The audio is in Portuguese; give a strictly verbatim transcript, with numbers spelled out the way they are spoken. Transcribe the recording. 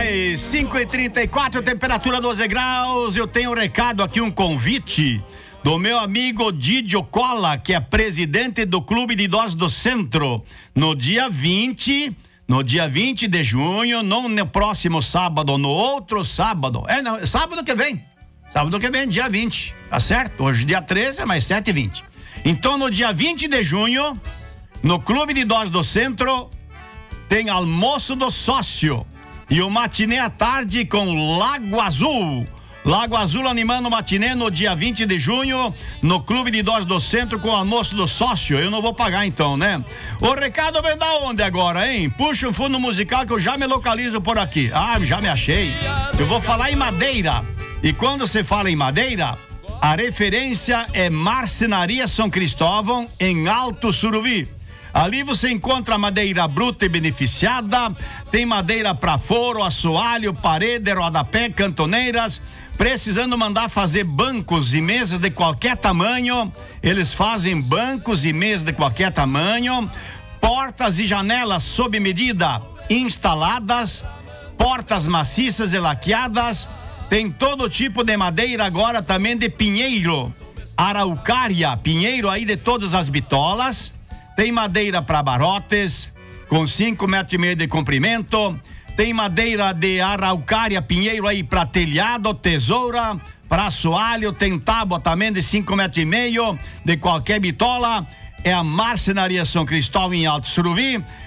Ai, cinco e trinta e quatro, temperatura doze graus. Eu tenho um recado aqui, um convite do meu amigo Didio Cola, que é presidente do Clube de Idosos do Centro. No dia vinte, no dia vinte de junho, não no próximo sábado, no outro sábado. É, não, sábado que vem. Sábado que vem, dia vinte, tá certo? Hoje dia treze, mais sete e vinte. Então, no dia vinte de junho, no Clube de Idosos do Centro, tem almoço do sócio e o matinê à tarde com Lago Azul. Lago Azul animando o matinê no dia vinte de junho, no Clube de Idosos do Centro, com o almoço do sócio. Eu não vou pagar então, né? O recado vem da onde agora, hein? Puxa um fundo musical que eu já me localizo por aqui. Ah, já me achei. Eu vou falar em Madeira. E quando você fala em Madeira, a referência é Marcenaria São Cristóvão, em Alto Suruvi. Ali você encontra madeira bruta e beneficiada, tem madeira para foro, assoalho, parede, rodapé, cantoneiras. Precisando mandar fazer bancos e mesas de qualquer tamanho, eles fazem bancos e mesas de qualquer tamanho. Portas e janelas sob medida instaladas, portas maciças e laqueadas. Tem todo tipo de madeira agora também de pinheiro, araucária, pinheiro aí de todas as bitolas. Tem madeira para barrotes, com cinco metros e meio de comprimento. Tem madeira de araucária, pinheiro aí para telhado, tesoura, para assoalho. Tem tábua também de cinco metros e meio, de qualquer bitola. É a Marcenaria São Cristóvão em Alto Suruvi.